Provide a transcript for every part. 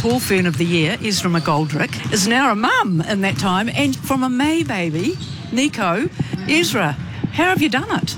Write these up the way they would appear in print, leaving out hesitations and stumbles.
Tall Fern of the Year, Ezra McGoldrick, is now a mum in that time, and from a May baby, Nico. Ezra, how have you done it?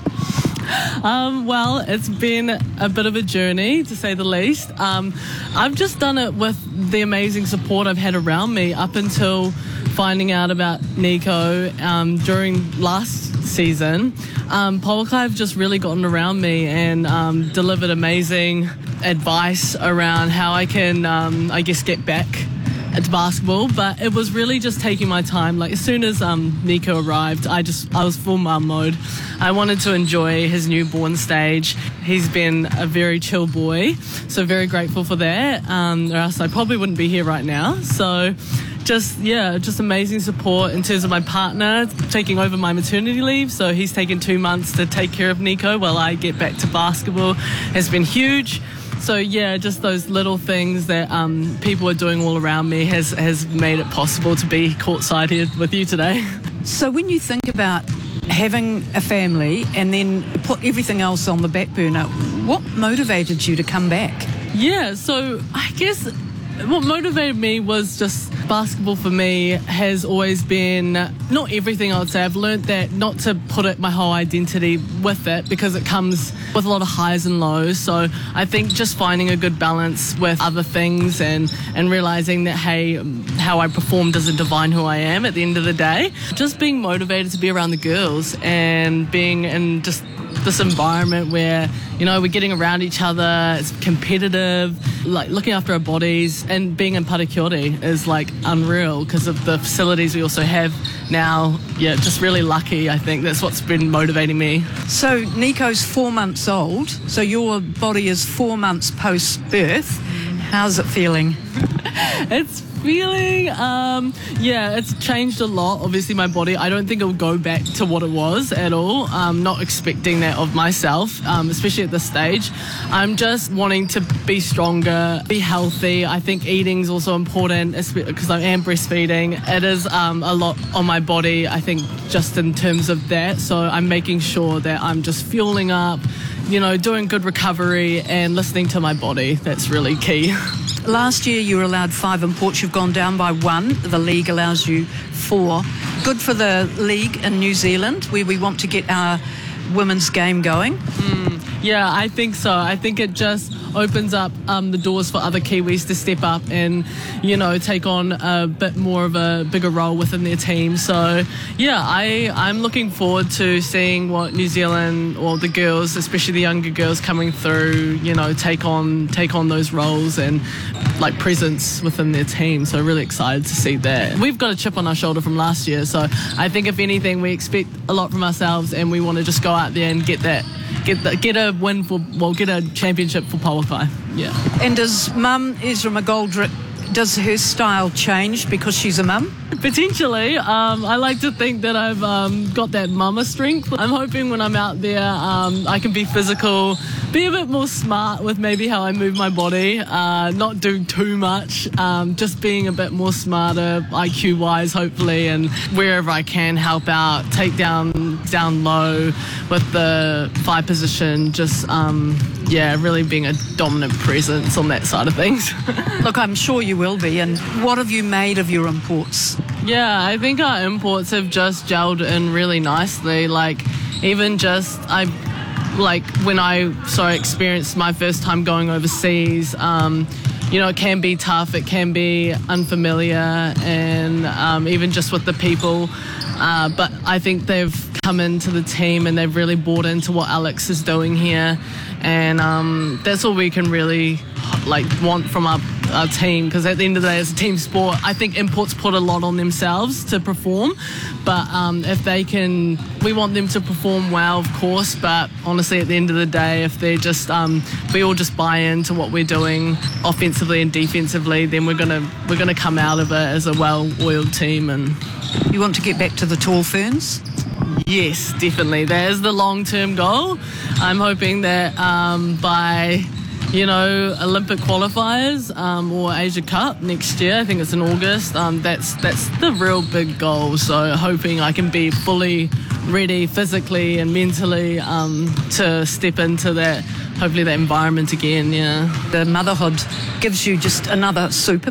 Well, it's been a bit of a journey, to say the least. I've just done it with the amazing support I've had around me up until finding out about Nico during last season. Polkai have just really gotten around me and delivered amazing advice around how I can, get back at basketball. But it was really just taking my time. Like, as soon as Nico arrived, I was full mum mode. I wanted to enjoy his newborn stage. He's been a very chill boy, so very grateful for that, or else I probably wouldn't be here right now. So just amazing support in terms of my partner taking over my maternity leave. So he's taken 2 months to take care of Nico while I get back to basketball. Has been huge. So yeah, just those little things that people are doing all around me has made it possible to be courtside here with you today. So when you think about having a family and then put everything else on the back burner, what motivated you to come back? Yeah, so I guess what motivated me was just basketball for me has always been not everything. I would say I've learned that not to put my whole identity with it, because it comes with a lot of highs and lows. So I think just finding a good balance with other things and realizing that, hey, how I perform doesn't define who I am at the end of the day. Just being motivated to be around the girls and being in just this environment where, you know, we're getting around each other, it's competitive, like looking after our bodies, and being in Parakiore is like unreal because of the facilities we also have now. Yeah, just really lucky. I think that's what's been motivating me. So Nico's 4 months old, so your body is 4 months post-birth. How's it feeling? It's feeling, it's changed a lot. Obviously, my body, I don't think it'll go back to what it was at all. I'm not expecting that of myself, especially at this stage. I'm just wanting to be stronger, be healthy. I think eating's also important because I am breastfeeding. It is a lot on my body, I think, just in terms of that. So I'm making sure that I'm just fueling up, you know, doing good recovery and listening to my body. That's really key. Last year you were allowed 5 imports. You've gone down by 1. The league allows you 4. Good for the league in New Zealand, where we want to get our women's game going. Yeah, I think so. I think it just opens up the doors for other Kiwis to step up and, you know, take on a bit more of a bigger role within their team. So, yeah, I'm looking forward to seeing what New Zealand, or the girls, especially the younger girls coming through, you know, take on those roles and like presence within their team. So really excited to see that. We've got a chip on our shoulder from last year, so I think if anything, we expect a lot from ourselves, and we want to just go out there and get a win get a championship for Polkai. Yeah. And does Mum Ezra McGoldrick, does her style change because she's a mum? Potentially. I like to think that I've got that mama strength. I'm hoping when I'm out there I can be physical, be a bit more smart with maybe how I move my body, not do too much, just being a bit more smarter IQ-wise, hopefully, and wherever I can help out, take down low with the 5 position, just really being a dominant presence on that side of things. Look, I'm sure you will be. And what have you made of your imports? Yeah, I think our imports have just gelled in really nicely. Like, even just when I experienced my first time going overseas, you know, it can be tough, it can be unfamiliar, and even just with the people. But I think they've come into the team and they've really bought into what Alex is doing here, and that's all we can really want from our team, because at the end of the day, it's a team sport. I think imports put a lot on themselves to perform, but if they can, we want them to perform well, of course, but honestly, at the end of the day, if they're just we all just buy into what we're doing offensively and defensively, then we're gonna come out of it as a well-oiled team. And you want to get back to the Tall Ferns? Yes, definitely. That is the long-term goal. I'm hoping that by, you know, Olympic qualifiers or Asia Cup next year, I think it's in August, that's the real big goal. So hoping I can be fully ready physically and mentally to step into that, hopefully that environment again. Yeah. The motherhood gives you just another super